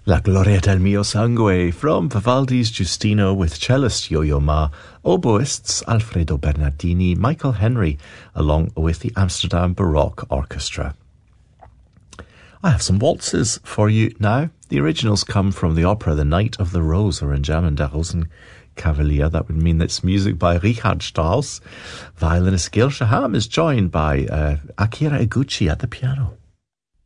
La Gloria del Mio Sangue from Vivaldi's Giustino with cellist Yo-Yo Ma, oboists Alfredo Bernardini, Michael Henry, along with the Amsterdam Baroque Orchestra. I have some waltzes for you now. The originals come from the opera The Knight of the Rose, or in German Der Rosenkavalier. That would mean it's music by Richard Strauss. Violinist Gil Shaham is joined by Akira Iguchi at the piano.